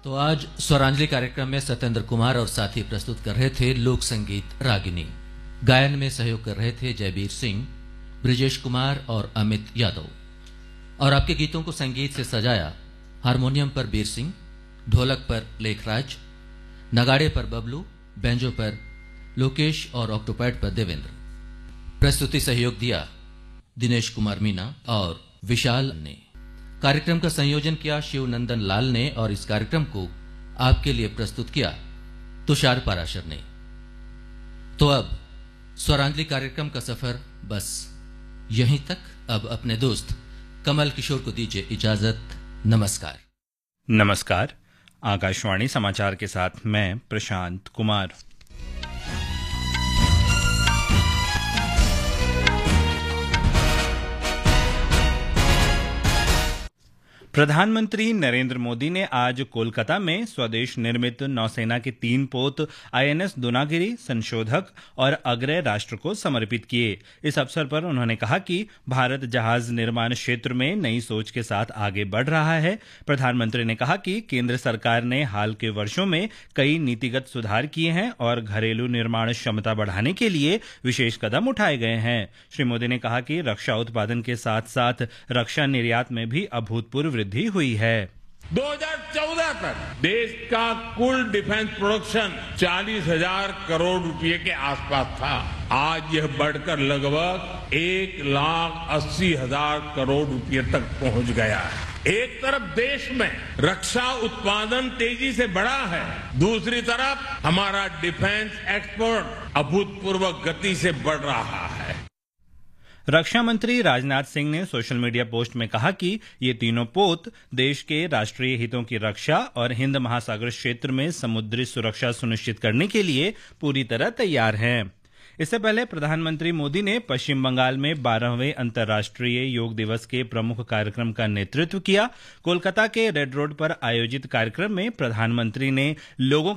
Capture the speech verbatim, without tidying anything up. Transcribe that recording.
तो आज स्वरांजलि कार्यक्रम में सत्येंद्र कुमार और साथी प्रस्तुत कर रहे थे लोक संगीत रागिनी। गायन में सहयोग कर रहे थे जयबीर सिंह, ब्रिजेश कुमार और अमित यादव। और आपके गीतों को संगीत से सजाया हारमोनियम पर बीर सिंह, ढोलक पर लेखराज, नगाड़े पर बबलू, बैंजो पर लोकेश और ऑक्टोपैड पर देवेंद्र। प्रस्तुति सहयोग दिया दिनेश कुमार मीना और विशाल ने। कार्यक्रम का संयोजन किया शिवनंदन लाल ने और इस कार्यक्रम को आपके लिए प्रस्तुत किया तुषार पाराशर ने। तो अब स्वरांजलि कार्यक्रम का सफर बस यहीं तक। अब अपने दोस्त कमल किशोर को दीजिए इजाजत। नमस्कार। नमस्कार। आकाशवाणी समाचार के साथ मैं प्रशांत कुमार। प्रधानमंत्री नरेंद्र मोदी ने आज कोलकाता में स्वदेश निर्मित नौसेना के तीन पोत आईएनएस दुनागिरी संशोधक और अग्रय राष्ट्र को समर्पित किए। इस अवसर पर उन्होंने कहा कि भारत जहाज निर्माण क्षेत्र में नई सोच के साथ आगे बढ़ रहा है। प्रधानमंत्री ने कहा कि केंद्र सरकार ने हाल के वर्षों में कई नीतिगत सुधार किए हैं और घरेलू निर्माण क्षमता बढ़ाने के लिए विशेष कदम उठाए गए हैं। श्री मोदी ने कहा कि रक्षा उत्पादन के साथ साथ रक्षा निर्यात में भी अभूतपूर्व वृद्धि हुई है। दो हज़ार चौदह तक देश का कुल डिफेंस प्रोडक्शन चालीस हजार करोड़ रुपए के आसपास था। आज यह बढ़कर लगभग एक लाख अस्सी हजार करोड़ रुपए तक पहुंच गया है। एक तरफ देश में रक्षा उत्पादन तेजी से बढ़ा है, दूसरी तरफ हमारा डिफेंस एक्सपोर्ट अभूतपूर्व गति से बढ़ रहा है। रक्षा मंत्री राजनाथ सिंह ने सोशल मीडिया पोस्ट में कहा कि ये तीनों पोत देश के राष्ट्रीय हितों की रक्षा और हिंद महासागर क्षेत्र में समुद्री सुरक्षा सुनिश्चित करने के लिए पूरी तरह तैयार हैं। इससे पहले प्रधानमंत्री मोदी ने पश्चिम बंगाल में बारहवें अंतर्राष्ट्रीय योग दिवस के प्रमुख कार्यक्रम का नेतृत्व किया। कोलकाता के रेड रोड पर आयोजित कार्यक्रम में प्रधानमंत्री ने लोगों